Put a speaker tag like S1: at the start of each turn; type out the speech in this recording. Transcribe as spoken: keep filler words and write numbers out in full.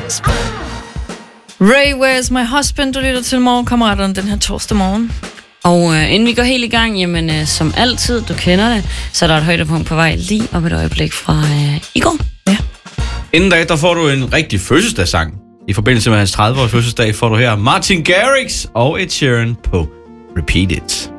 S1: Ray, Where's My Husband? Du lytter til Morgenkammeraterne den her torsdag morgen.
S2: Og øh, inden vi går helt i gang, jamen øh, som altid, du kender det, så er der et højdepunkt på vej lige om et øjeblik fra øh, i går.
S1: Ja.
S3: Inden da, der får du en rigtig fødselsdagssang. I forbindelse med hans tredive-års fødselsdag får du her Martin Garrix og Ed Sheeran på Repeat It.